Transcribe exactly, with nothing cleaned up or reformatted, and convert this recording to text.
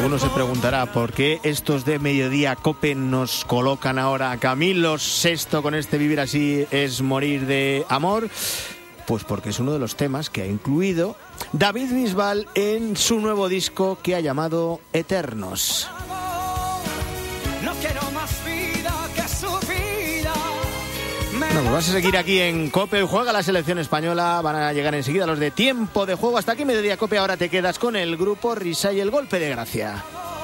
Alguno se preguntará por qué estos de Mediodía Cope nos colocan ahora a Camilo Sesto con este Vivir así es morir de amor. Pues porque es uno de los temas que ha incluido David Bisbal en su nuevo disco que ha llamado Eternos. No quiero más vida que su vida. Bueno, pues vas a seguir aquí en Cope. Juega la selección española. Van a llegar enseguida los de Tiempo de Juego. Hasta aquí Mediodía Cope. Ahora te quedas con el grupo Risa y el Golpe de Gracia.